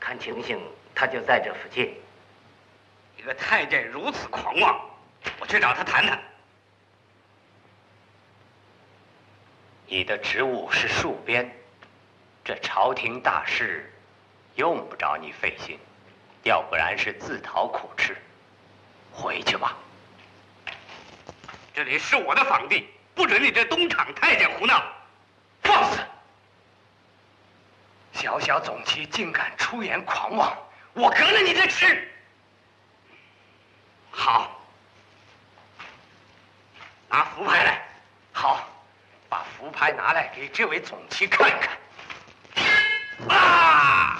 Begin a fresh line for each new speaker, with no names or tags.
看情形，他就在这附近。
一个太监如此狂妄，我去找他谈谈。
你的职务是戍边，这朝廷大事，用不着你费心，要不然是自讨苦吃。回去吧。
这里是我的坊地，不准你这东厂太监胡闹。
放肆！小小总旗竟敢出言狂妄，我革了你的职！
好，拿符牌来。
好，把符牌拿来给这位总旗看看。
啊！